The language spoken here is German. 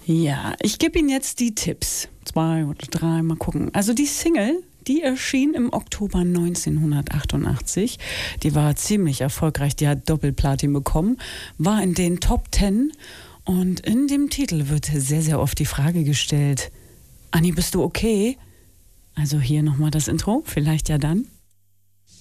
Ja, ich gebe Ihnen jetzt die Tipps. 2 oder 3, mal gucken. Also die Single, die erschien im Oktober 1988. Die war ziemlich erfolgreich, die hat Doppelplatin bekommen, war in den Top 10 und in dem Titel wird sehr, sehr oft die Frage gestellt: Anni, bist du okay? Also hier nochmal das Intro, vielleicht ja dann.